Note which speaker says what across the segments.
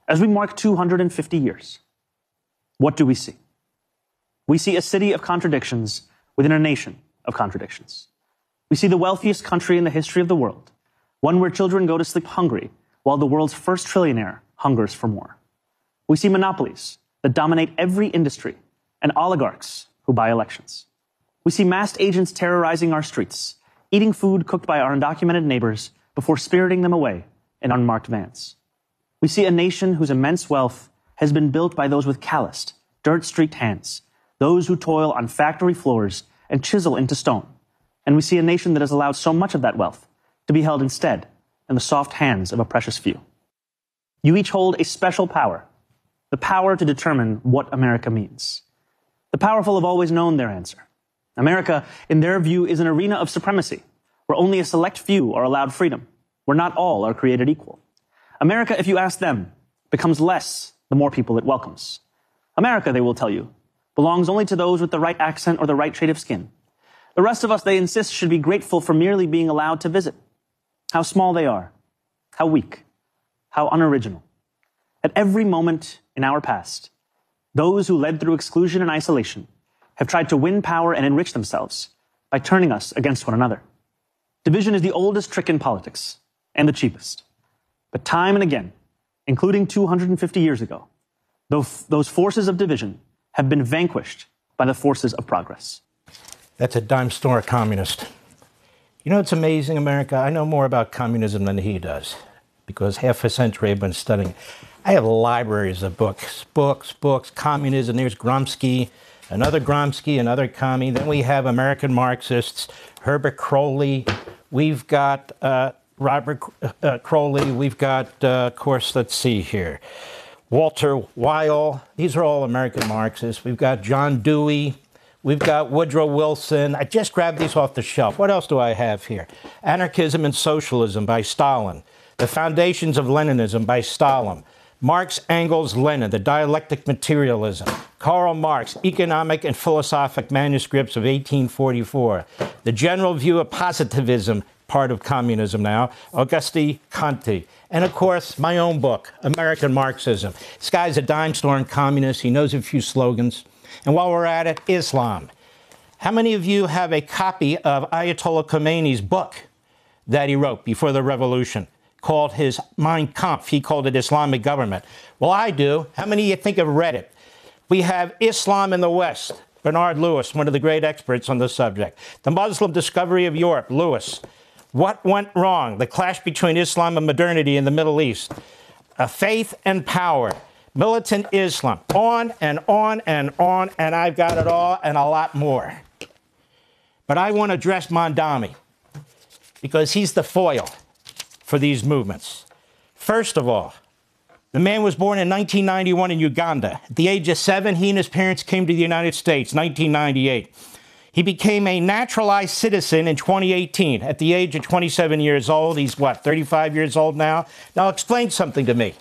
Speaker 1: As we mark 250 years, what do we see? We see a city of contradictions within a nation of contradictions. We see the wealthiest country in the history of the world, one where children go to sleep hungry while the world's first trillionaire hungers for more. We see monopolies that dominate every industry and oligarchs who buy elections. We see masked agents terrorizing our streets, eating food cooked by our undocumented neighbors before spiriting them away in unmarked vans. We see a nation whose immense wealth has been built by those with calloused, dirt-streaked hands, those who toil on factory floors and chisel into stone. And we see a nation that has allowed so much of that wealth to be held instead in the soft hands of a precious few. You each hold a special power, the power to determine what America means. The powerful have always known their answer. America, in their view, is an arena of supremacy, where only a select few are allowed freedom, where not all are created equal. America, if you ask them, becomes less the more people it welcomes. America, they will tell you, belongs only to those with the right accent or the right shade of skin. The rest of us, they insist, should be grateful for merely being allowed to visit. How small they are, how weak, how unoriginal. At every moment in our past, those who led through exclusion and isolation have tried to win power and enrich themselves by turning us against one another. Division is the oldest trick in politics and the cheapest. But time and again, including 250 years ago, those forces of division have been vanquished by the forces of progress.
Speaker 2: That's a dime store communist. You know, it's amazing, America. I know more about communism than he does, because half a century I've been studying. I have libraries of books, communism. There's Gramsci, another commie. Then we have American Marxists, Herbert Crowley. We've got Robert Crowley. We've got, of course, let's see here, Walter Weil. These are all American Marxists. We've got John Dewey. We've got Woodrow Wilson. I just grabbed these off the shelf. What else do I have here? Anarchism and Socialism by Stalin. The Foundations of Leninism by Stalin. Marx, Engels, Lenin, The Dialectic Materialism. Karl Marx, Economic and Philosophic Manuscripts of 1844. The General View of Positivism, part of communism now, Auguste Comte. And of course, my own book, American Marxism. This guy's a dime store and communist. He knows a few slogans. And while we're at it, Islam. How many of you have a copy of Ayatollah Khomeini's book that he wrote before the revolution, called his Mein Kampf? He called it Islamic Government. Well, I do. How many of you think have read it? We have Islam in the West, Bernard Lewis, one of the great experts on the subject. The Muslim Discovery of Europe, Lewis. What Went Wrong? The Clash Between Islam and Modernity in the Middle East. Faith and Power. Militant Islam. On and on and on, and I've got it all and a lot more. But I want to address Mondami, because he's the foil for these movements. First of all, the man was born in 1991 in Uganda. At the age of 7, he and his parents came to the United States, 1998. He became a naturalized citizen in 2018 at the age of 27 years old. He's, 35 years old now? Now, explain something to me.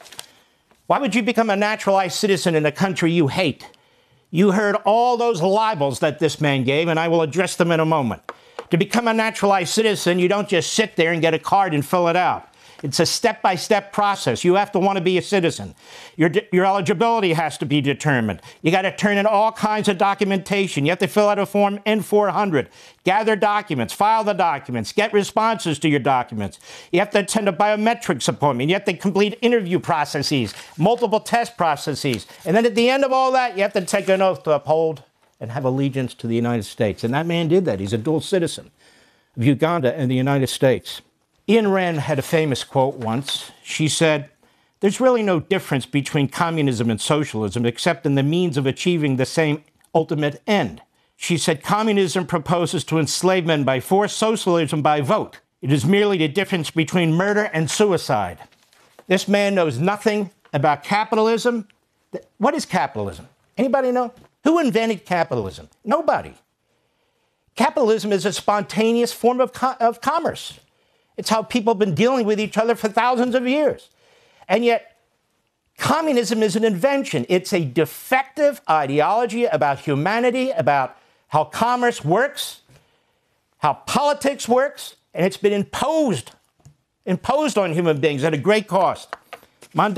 Speaker 2: Why would you become a naturalized citizen in a country you hate? You heard all those libels that this man gave, and I will address them in a moment. To become a naturalized citizen, you don't just sit there and get a card and fill it out. It's a step-by-step process. You have to want to be a citizen. Your eligibility has to be determined. You got to turn in all kinds of documentation. You have to fill out a form N-400, gather documents, file the documents, get responses to your documents. You have to attend a biometrics appointment. You have to complete interview processes, multiple test processes. And then at the end of all that, you have to take an oath to uphold and have allegiance to the United States. And that man did that. He's a dual citizen of Uganda and the United States. Ayn Rand had a famous quote once. She said, "There's really no difference between communism and socialism except in the means of achieving the same ultimate end." She said, "Communism proposes to enslave men by force, socialism by vote. It is merely the difference between murder and suicide." This man knows nothing about capitalism. What is capitalism? Anybody know? Who invented capitalism? Nobody. Capitalism is a spontaneous form of commerce. It's how people have been dealing with each other for thousands of years. And yet, communism is an invention. It's a defective ideology about humanity, about how commerce works, how politics works, and it's been imposed on human beings at a great cost.